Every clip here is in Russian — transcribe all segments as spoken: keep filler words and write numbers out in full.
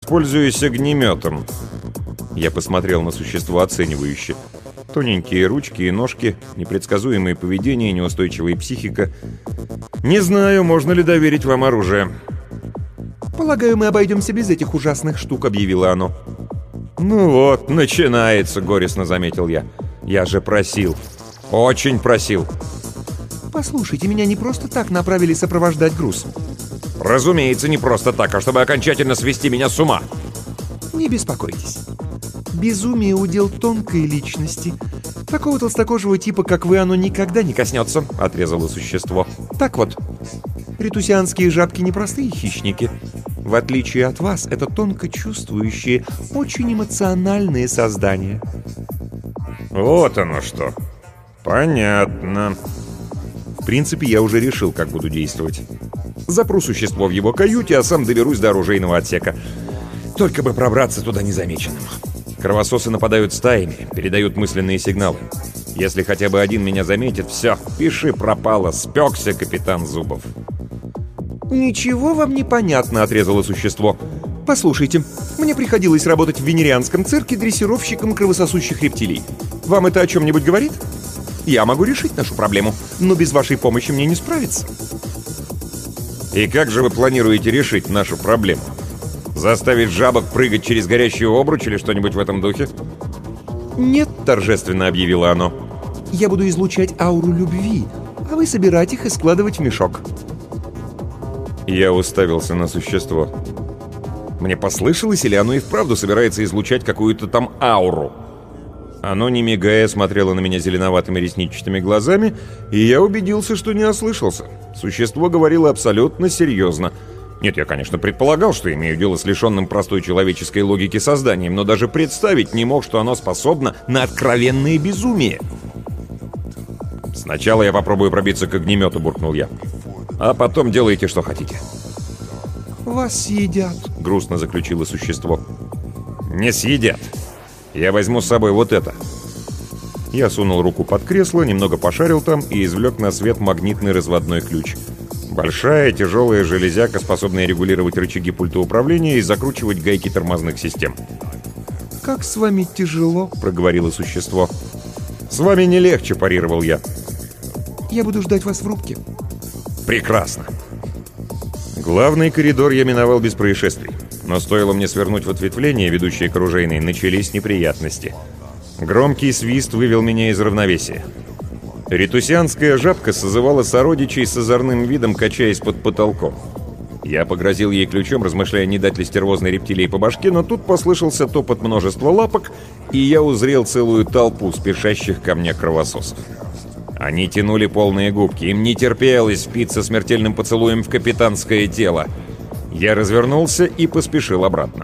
воспользуюсь огнеметом». Я посмотрел на существо оценивающе. Тоненькие ручки и ножки, непредсказуемое поведение, неустойчивая психика. «Не знаю, можно ли доверить вам оружие». «Полагаю, мы обойдемся без этих ужасных штук», — объявило оно. «Ну вот, начинается», — горестно заметил я. «Я же просил. Очень просил». «Послушайте, меня не просто так направили сопровождать груз». «Разумеется, не просто так, а чтобы окончательно свести меня с ума». «Не беспокойтесь. Безумие — удел тонкой личности. Такого толстокожего типа, как вы, оно никогда не коснется», — отрезало существо. «Так вот, ретусианские жабки — непростые хищники. В отличие от вас, это тонко чувствующие, очень эмоциональные создания». «Вот оно что. Понятно». В принципе, я уже решил, как буду действовать. Запру существо в его каюте, а сам доберусь до оружейного отсека. Только бы пробраться туда незамеченным. Кровососы нападают стаями, передают мысленные сигналы. Если хотя бы один меня заметит, все, пиши пропало, спекся капитан Зубов. «Ничего вам не понятно», — отрезало существо. «Послушайте, мне приходилось работать в венерианском цирке дрессировщиком кровососущих рептилий. Вам это о чем-нибудь говорит? Я могу решить нашу проблему, но без вашей помощи мне не справиться». «И как же вы планируете решить нашу проблему? Заставить жабок прыгать через горящий обруч или что-нибудь в этом духе?» «Нет», — торжественно объявило оно. «Я буду излучать ауру любви, а вы собирать их и складывать в мешок». Я уставился на существо. Мне послышалось, или оно и вправду собирается излучать какую-то там ауру? Оно, не мигая, смотрело на меня зеленоватыми ресничатыми глазами, и я убедился, что не ослышался. Существо говорило абсолютно серьезно. Нет, я, конечно, предполагал, что имею дело с лишенным простой человеческой логики созданием, но даже представить не мог, что оно способно на откровенное безумие. «Сначала я попробую пробиться к огнемету», — буркнул я. «А потом делайте, что хотите». «Вас съедят», — грустно заключило существо. «Не съедят. Я возьму с собой вот это». Я сунул руку под кресло, немного пошарил там и извлек на свет магнитный разводной ключ. Большая тяжелая железяка, способная регулировать рычаги пульта управления и закручивать гайки тормозных систем. «Как с вами тяжело», — проговорило существо. «С вами не легче», — парировал я. «Я буду ждать вас в рубке». «Прекрасно». Главный коридор я миновал без происшествий. Но стоило мне свернуть в ответвление, ведущее к оружейной, начались неприятности. Громкий свист вывел меня из равновесия. Ретусианская жабка созывала сородичей с озорным видом, качаясь под потолком. Я погрозил ей ключом, размышляя, не дать ли стервозной рептилии по башке, но тут послышался топот множества лапок, и я узрел целую толпу спешащих ко мне кровососов. Они тянули полные губки, им не терпелось впиться смертельным поцелуем в капитанское тело. Я развернулся и поспешил обратно.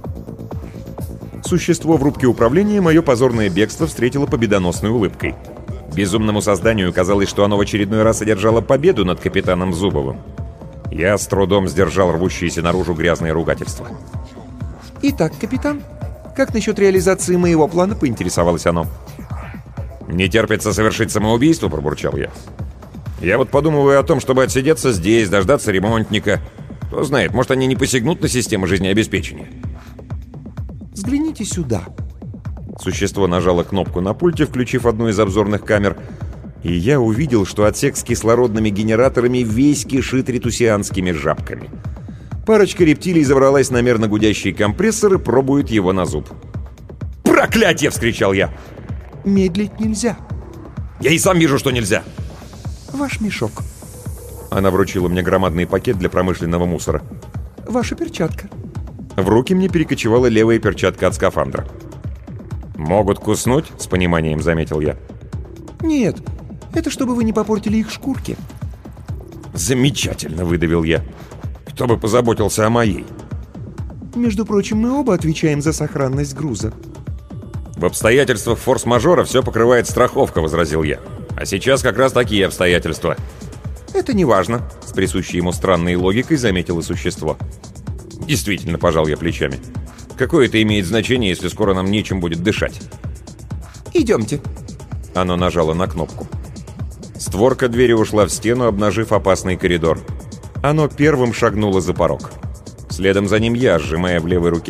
Существо в рубке управления мое позорное бегство встретило победоносной улыбкой. Безумному созданию казалось, что оно в очередной раз одержало победу над капитаном Зубовым. Я с трудом сдержал рвущиеся наружу грязные ругательства. «Итак, капитан, как насчет реализации моего плана?» — поинтересовалось оно. «Не терпится совершить самоубийство», — пробурчал я. «Я вот подумываю о том, чтобы отсидеться здесь, дождаться ремонтника. Кто знает, может, они не посягнут на систему жизнеобеспечения». «Взгляните сюда». Существо нажало кнопку на пульте, включив одну из обзорных камер, и я увидел, что отсек с кислородными генераторами весь кишит ретусианскими жабками. Парочка рептилий забралась на мерно гудящий компрессор и пробует его на зуб. «Проклятье!» — вскричал я. «Медлить нельзя». «Я и сам вижу, что нельзя». «Ваш мешок». Она вручила мне громадный пакет для промышленного мусора. «Ваша перчатка». В руки мне перекочевала левая перчатка от скафандра. «Могут куснуть?» — с пониманием заметил я. «Нет, это чтобы вы не попортили их шкурки». «Замечательно!» — выдавил я. «Кто бы позаботился о моей?» «Между прочим, мы оба отвечаем за сохранность груза». «В обстоятельствах форс-мажора все покрывает страховка», — возразил я. «А сейчас как раз такие обстоятельства». «Это не важно», — с присущей ему странной логикой заметило существо. «Действительно», — пожал я плечами. «Какое это имеет значение, если скоро нам нечем будет дышать?» «Идемте». Оно нажало на кнопку. Створка двери ушла в стену, обнажив опасный коридор. Оно первым шагнуло за порог. Следом за ним я, сжимая в левой руке